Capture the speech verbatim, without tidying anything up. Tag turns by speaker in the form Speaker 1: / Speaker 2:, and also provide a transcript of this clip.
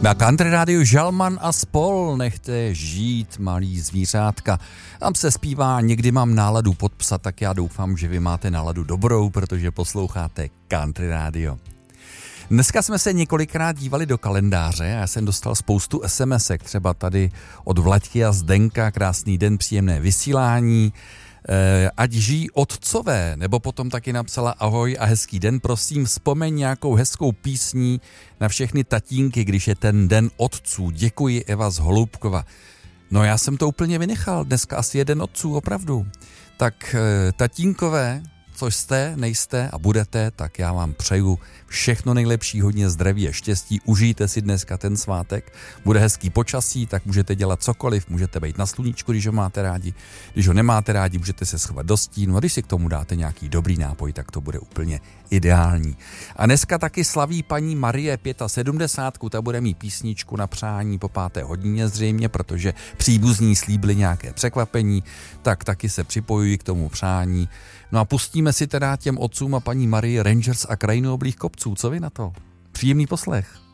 Speaker 1: Na Country Rádiu Žalman a spol, nechte žít malý zvířátka. Tam se zpívá, někdy mám náladu pod psa, tak já doufám, že vy máte náladu dobrou, protože posloucháte Country Rádio. Dneska jsme se několikrát dívali do kalendáře a já jsem dostal spoustu SMSek, třeba tady od Vlaďky a Zdenka, krásný den, příjemné vysílání. Ať žijí otcové, nebo potom taky napsala ahoj a hezký den, prosím vzpomeň nějakou hezkou písní na všechny tatínky, když je ten den otců. Děkuji, Eva z Holoubkova. No já jsem to úplně vynechal, dneska asi je den otců, opravdu. Tak tatínkové, což jste, nejste a budete, tak já vám přeju všechno nejlepší, hodně zdraví a štěstí. Užijte si dneska ten svátek, bude hezký počasí, tak můžete dělat cokoliv, můžete být na sluníčku, když ho máte rádi, když ho nemáte rádi, můžete se schovat do stínu a když si k tomu dáte nějaký dobrý nápoj, tak to bude úplně ideální. A dneska taky slaví paní Marie sedmdesát pět, ta bude mít písničku na přání po páté hodině zřejmě, protože příbuzní slíbili nějaké překvapení, tak taky se připojují k tomu přání. No a pustíme si teda těm otcům a paní Marii Rangers a Krajinu oblých kopců. Co vy na to? Příjemný poslech.